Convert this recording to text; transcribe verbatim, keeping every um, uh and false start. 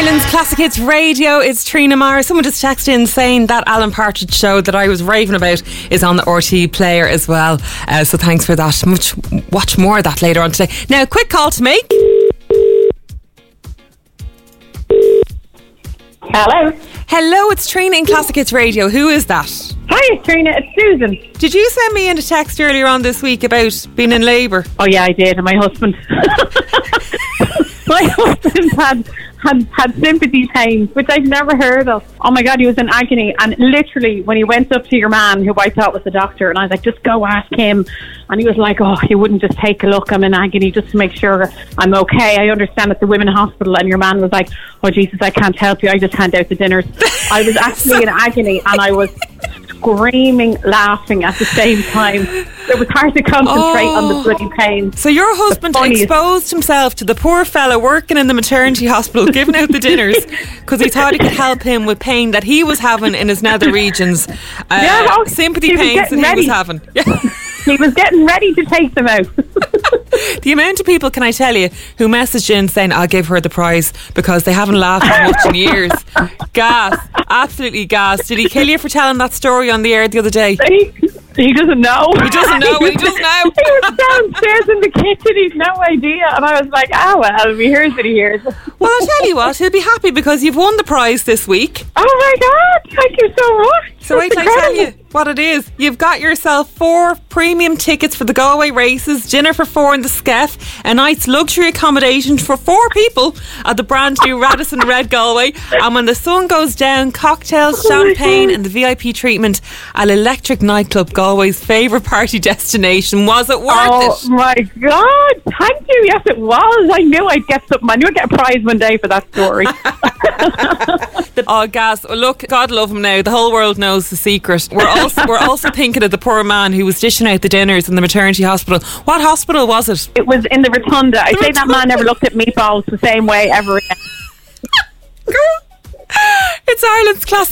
Ireland's Classic Hits Radio. It's Trina Mara. Someone just texted in saying that Alan Partridge show that I was raving about is on the R T E player as well. Uh, so thanks for that. Much watch more of that later on today. Now, quick call to make. Hello. Hello, it's Trina in Classic Hits Radio. Who is that? Hi, Trina. It's Susan. Did you send me in a text earlier on this week about being in labour? Oh yeah, I did. And my husband, my husband had had had sympathy pains, which I've never heard of. Oh my God, he was in agony. And literally, when he went up to your man, who I thought was the doctor, and I was like, just go ask him. And he was like, oh, you wouldn't just take a look. I'm in agony just to make sure I'm okay. I understand at the women's hospital. And your man was like, oh Jesus, I can't help you. I just hand out the dinners. I was actually in agony, and I was screaming, laughing at the same time. It was hard to concentrate oh. on the bloody pain. So your husband exposed himself to the poor fella working in the maternity hospital, giving out the dinners because he thought he could help him with pain that he was having in his nether regions. Uh, yeah, well, sympathy pains that ready. he was having. Yeah. He was getting ready to take them out. The amount of people, can I tell you, who messaged in saying I'll give her the prize because they haven't laughed as much in years. Gas. Absolutely gas. Did he kill you for telling that story on the air the other day? He, he doesn't know. He doesn't know. He doesn't know. He was downstairs in the kitchen. He's no idea. And I was like, ah, well, if he hears it, he hears it. Well, I'll tell you what, he'll be happy because you've won the prize this week. Oh my God, thank you so much. So wait till I tell you what it is. You've got yourself four premium tickets for the Galway races, dinner for four in the Skeff, a night's luxury accommodation for four people at the brand new Radisson Red Galway, and when the sun goes down, cocktails, champagne and the V I P treatment at Electric Nightclub, Galway's favourite party destination. Was it worth oh it? Oh my God, thank you. Yes, it was. I knew I'd get something. I knew I'd get a prize one day for that story. Oh, gas. Well, look, God love him now. The whole world knows the secret. We're also we're also thinking of the poor man who was dishing out the dinners in the maternity hospital. What hospital was it? It was in the Rotunda. I say that man never looked at meatballs the same way ever again. It's Ireland's Classic